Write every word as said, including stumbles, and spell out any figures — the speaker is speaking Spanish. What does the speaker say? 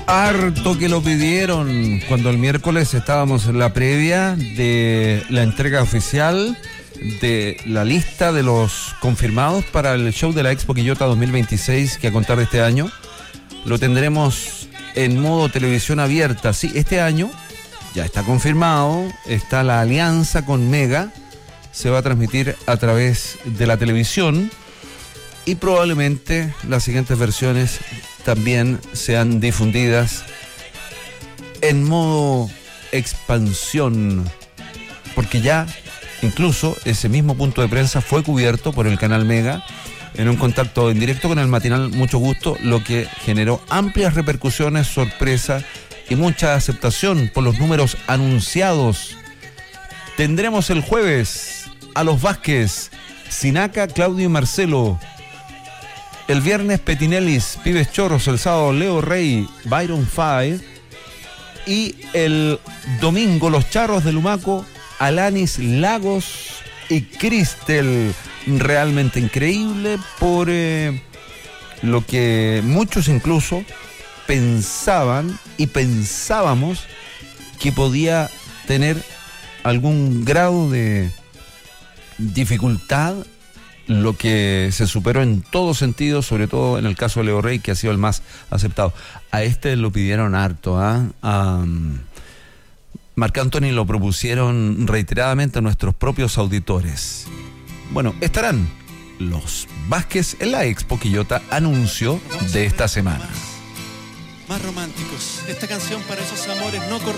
Harto que lo pidieron cuando el miércoles estábamos en la previa de la entrega oficial de la lista de los confirmados para el show de la Expo Quillota dos mil veintiséis, que a contar de este año lo tendremos en modo televisión abierta. Sí, este año ya está confirmado, está la alianza con Mega, se va a transmitir a través de la televisión y probablemente las siguientes versiones también sean difundidas en modo expansión, porque ya incluso ese mismo punto de prensa fue cubierto por el canal Mega en un contacto en directo con el matinal Mucho Gusto, lo que generó amplias repercusiones, sorpresa y mucha aceptación por los números anunciados. Tendremos el jueves a los Vázquez, Sinaca, Claudio y Marcelo. El viernes Petinellis, Pibes Chorros. El sábado Leo Rey, Byron Five. Y el domingo Los Charros de Lumaco, Alanis Lagos y Cristel. Realmente increíble por eh, lo que muchos incluso pensaban y pensábamos que podía tener algún grado de dificultad, lo que se superó en todo sentido, sobre todo en el caso de Leo Rey, que ha sido el más aceptado. A este lo pidieron harto, ¿eh? A um, Marc Anthony lo propusieron reiteradamente a nuestros propios auditores. Bueno, estarán los Vázquez en la Expo Quillota, anuncio de esta semana. Más románticos, esta canción para esos amores no correspondidos.